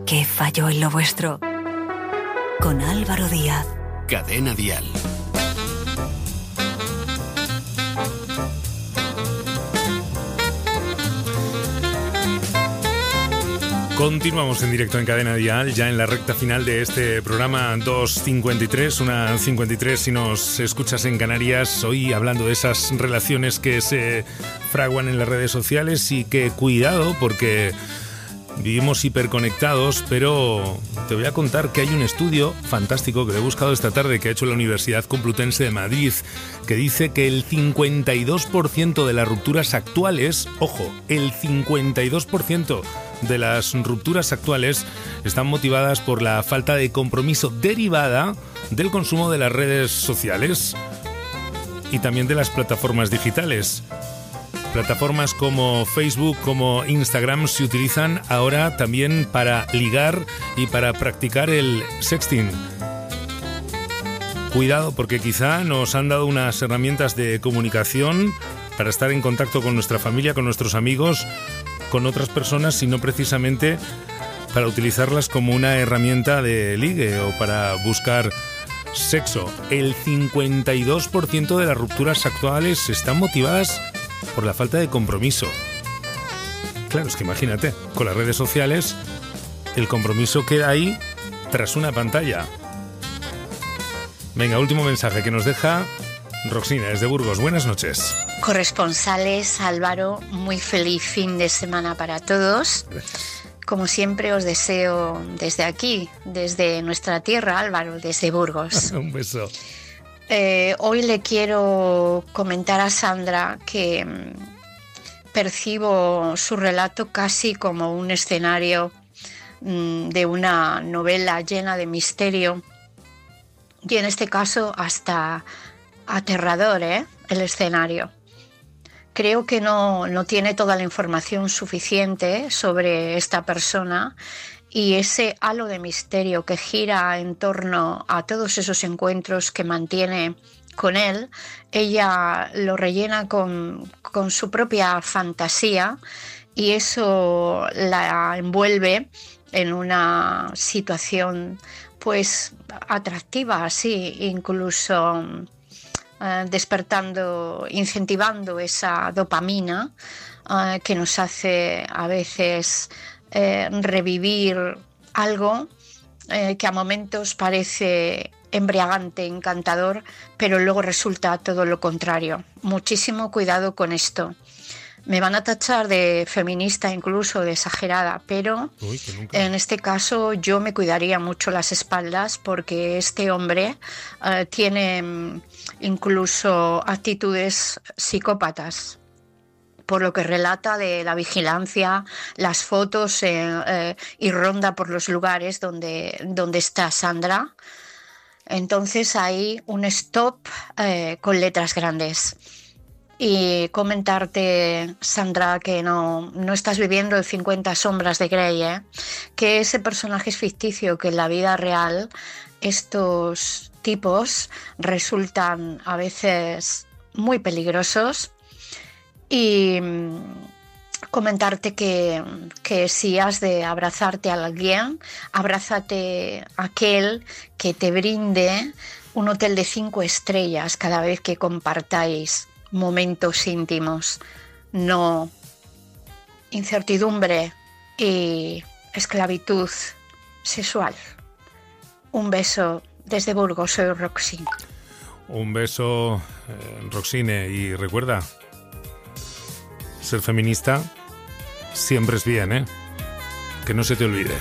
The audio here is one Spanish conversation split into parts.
¿Qué falló en lo vuestro? Con Álvaro Díaz. Cadena Dial. Continuamos en directo en Cadena Dial, ya en la recta final de este programa 2.53, una 53 si nos escuchas en Canarias, hoy hablando de esas relaciones que se fraguan en las redes sociales y que cuidado porque vivimos hiperconectados, pero te voy a contar que hay un estudio fantástico que he buscado esta tarde que ha hecho la Universidad Complutense de Madrid, que dice que el 52% de las rupturas actuales, ojo, el 52% de las rupturas actuales están motivadas por la falta de compromiso derivada del consumo de las redes sociales y también de las plataformas digitales. Plataformas como Facebook, como Instagram se utilizan ahora también para ligar y para practicar el sexting. Cuidado, porque quizá nos han dado unas herramientas de comunicación para estar en contacto con nuestra familia, con nuestros amigos, con otras personas, sino precisamente para utilizarlas como una herramienta de ligue o para buscar sexo. El 52% de las rupturas actuales están motivadas por la falta de compromiso. Claro, es que imagínate, con las redes sociales el compromiso queda ahí tras una pantalla. Venga, último mensaje que nos deja Roxina desde Burgos. Buenas noches. Corresponsales, Álvaro, muy feliz fin de semana para todos. Gracias. Como siempre os deseo desde aquí, desde nuestra tierra, Álvaro, desde Burgos. Un beso. Hoy le quiero comentar a Sandra que percibo su relato casi como un escenario de una novela llena de misterio y en este caso hasta aterrador, el escenario. Creo que no tiene toda la información suficiente sobre esta persona y ese halo de misterio que gira en torno a todos esos encuentros que mantiene con él, ella lo rellena con su propia fantasía y eso la envuelve en una situación pues atractiva, así, incluso despertando, incentivando esa dopamina que nos hace a veces revivir algo que a momentos parece embriagante, encantador, pero luego resulta todo lo contrario. Muchísimo cuidado con esto. Me van a tachar de feminista, incluso de exagerada, pero en este caso yo me cuidaría mucho las espaldas porque este hombre tiene incluso actitudes psicópatas. Por lo que relata de la vigilancia, las fotos y ronda por los lugares donde está Sandra. Entonces hay un stop con letras grandes. Y comentarte, Sandra, que no estás viviendo el 50 sombras de Grey, que ese personaje es ficticio, que en la vida real estos tipos resultan a veces muy peligrosos. Y comentarte que si has de abrazarte a alguien, abrázate a aquel que te brinde un hotel de 5 estrellas cada vez que compartáis momentos íntimos, no incertidumbre y esclavitud sexual. Un beso desde Burgos, soy Roxine. Un beso, Roxine, y recuerda, ser feminista siempre es bien, que no se te olvide.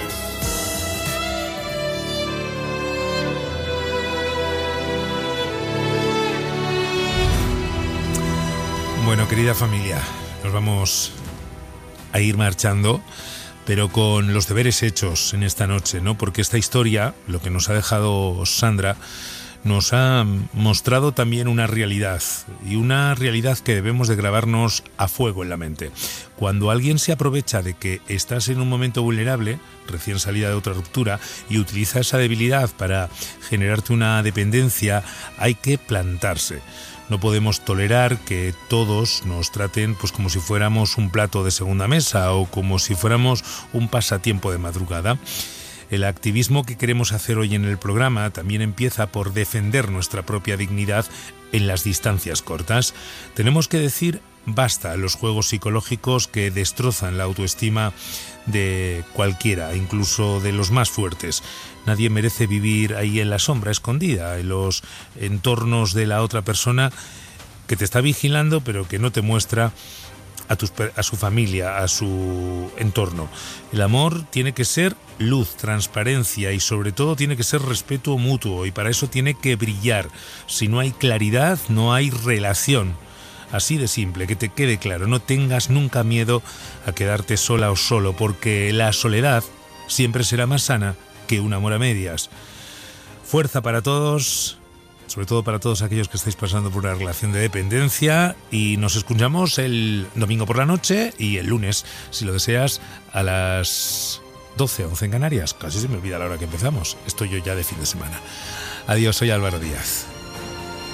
Bueno, querida familia, nos vamos a ir marchando, pero con los deberes hechos en esta noche, ¿no? Porque esta historia, lo que nos ha dejado Sandra, nos ha mostrado también una realidad, y una realidad que debemos de grabarnos a fuego en la mente. Cuando alguien se aprovecha de que estás en un momento vulnerable, recién salida de otra ruptura, y utiliza esa debilidad para generarte una dependencia, hay que plantarse. No podemos tolerar que todos nos traten pues como si fuéramos un plato de segunda mesa o como si fuéramos un pasatiempo de madrugada. El activismo que queremos hacer hoy en el programa también empieza por defender nuestra propia dignidad en las distancias cortas. Tenemos que decir basta a los juegos psicológicos que destrozan la autoestima de cualquiera, incluso de los más fuertes. Nadie merece vivir ahí en la sombra, escondida, en los entornos de la otra persona que te está vigilando, pero que no te muestra a su familia, a su entorno. El amor tiene que ser luz, transparencia y sobre todo tiene que ser respeto mutuo, y para eso tiene que brillar. Si no hay claridad, no hay relación. Así de simple, que te quede claro. No tengas nunca miedo a quedarte sola o solo, porque la soledad siempre será más sana que un amor a medias. Fuerza para todos, sobre todo para todos aquellos que estáis pasando por una relación de dependencia, y nos escuchamos el domingo por la noche y el lunes, si lo deseas, a las 12, 11 en Canarias. Casi se me olvida la hora que empezamos. Estoy yo ya de fin de semana. Adiós, soy Álvaro Díaz.